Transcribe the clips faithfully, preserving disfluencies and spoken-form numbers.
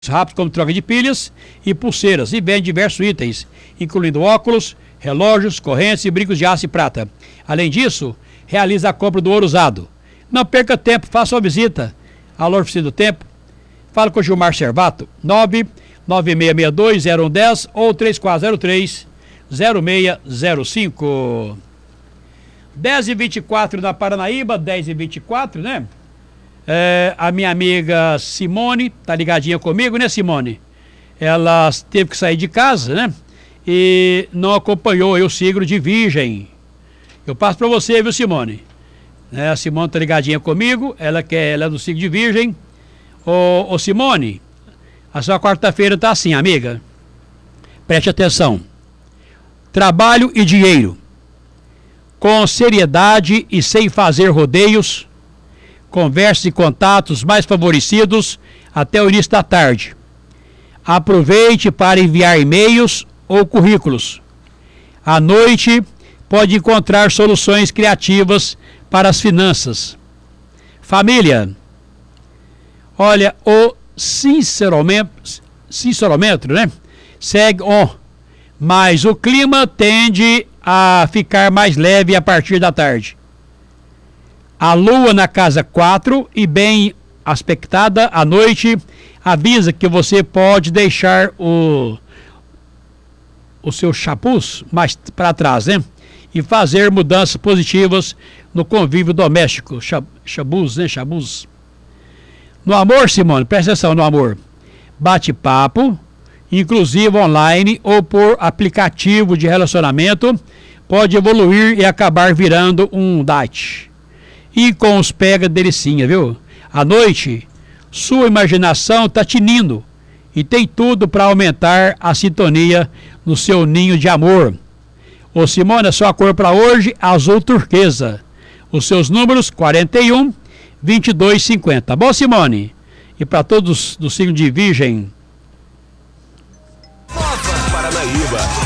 rápidos como troca de pilhas e pulseiras, e vende diversos itens, incluindo óculos, relógios, correntes e brincos de aço e prata. Além disso, realiza a compra do ouro usado. Não perca tempo, faça uma visita à loja Oficina do Tempo. Fala com o Gilmar Servato, nove nove seis seis dois zero um um zero ou três quatro zero três zero seis zero cinco. dez e vinte e quatro na Paranaíba, dez e vinte e quatro, né? É, a minha amiga Simone tá ligadinha comigo, né, Simone? Ela teve que sair de casa, né? E não acompanhou eu o signo de Virgem. Eu passo para você, viu, Simone? É, a Simone tá ligadinha comigo, ela, quer, ela é do signo de Virgem. Ô, ô Simone, a sua quarta-feira tá assim, amiga. Preste atenção. Trabalho e dinheiro. Com seriedade e sem fazer rodeios. Conversas e contatos mais favorecidos até o início da tarde. Aproveite para enviar e-mails ou currículos. À noite, pode encontrar soluções criativas para as finanças. Família. Olha, o sincerômetro, sincerômetro, né? Segue on, mas o clima tende a ficar mais leve a partir da tarde. A lua na casa quatro e bem aspectada à noite avisa que você pode deixar o, o seu chapuz mais para trás, né? E fazer mudanças positivas no convívio doméstico. Chabuz, né? Chabuz. No amor, Simone, presta atenção no amor. Bate-papo, inclusive online ou por aplicativo de relacionamento, pode evoluir e acabar virando um date. E com os pega delicinha, viu? À noite, sua imaginação tá tinindo e tem tudo para aumentar a sintonia no seu ninho de amor. Ô Simone, a sua cor para hoje, azul turquesa. Os seus números, quarenta e um, vinte e dois, cinquenta. Bom, Simone? E para todos do signo de Virgem. Nova Paranaíba.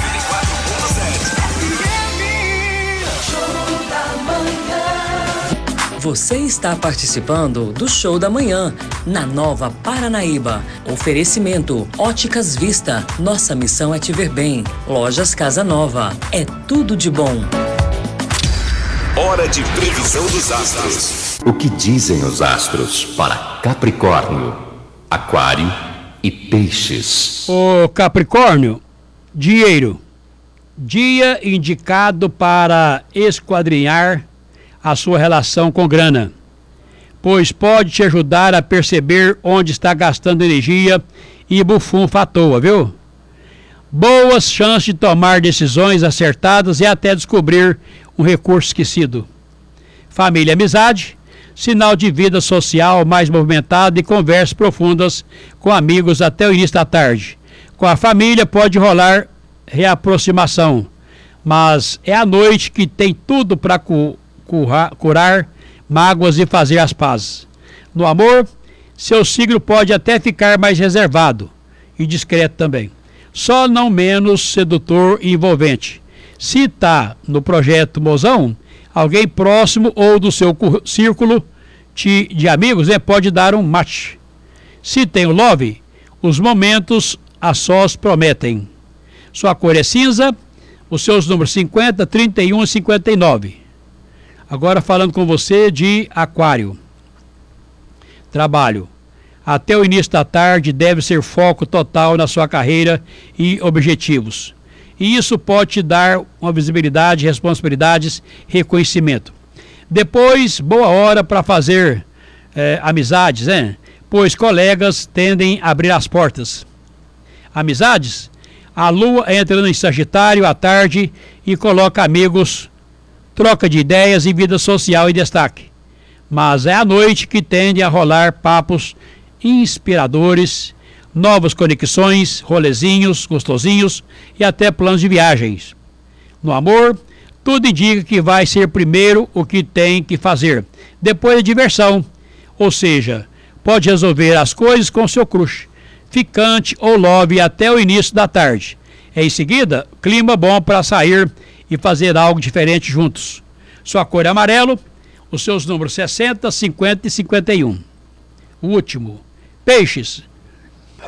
Você está participando do Show da Manhã, na Nova Paranaíba. Oferecimento Óticas Vista. Nossa missão é te ver bem. Lojas Casa Nova. É tudo de bom. Hora de previsão dos astros. O que dizem os astros para Capricórnio, Aquário e Peixes? Ô Capricórnio, dinheiro. Dia indicado para esquadrinhar a sua relação com grana, pois pode te ajudar a perceber onde está gastando energia e bufunfa à toa, viu? Boas chances de tomar decisões acertadas e até descobrir um recurso esquecido. Família e amizade, sinal de vida social mais movimentada e conversas profundas com amigos até o início da tarde. Com a família pode rolar reaproximação, mas é à noite que tem tudo para cu Curar, curar mágoas e fazer as pazes. No amor, seu signo pode até ficar mais reservado e discreto também, só não menos sedutor e envolvente. Se está no projeto mozão, alguém próximo ou do seu círculo de, de amigos, né, pode dar um match. Se tem o love, os momentos a sós prometem. Sua cor é cinza, os seus números cinquenta, trinta e um e cinquenta e nove. Agora falando com você de Aquário. Trabalho. Até o início da tarde deve ser foco total na sua carreira e objetivos. E isso pode te dar uma visibilidade, responsabilidades, reconhecimento. Depois, boa hora para fazer eh, amizades, né? Pois colegas tendem a abrir as portas. Amizades? A lua entra em Sagitário à tarde e coloca amigos, troca de ideias e vida social em destaque. Mas é à noite que tende a rolar papos inspiradores, novas conexões, rolezinhos gostosinhos e até planos de viagens. No amor, tudo indica que vai ser primeiro o que tem que fazer, depois a diversão. Ou seja, pode resolver as coisas com seu crush, ficante ou love até o início da tarde. Em seguida, clima bom para sair e fazer algo diferente juntos. Sua cor é amarelo, os seus números sessenta, cinquenta e cinquenta e um. O último, Peixes.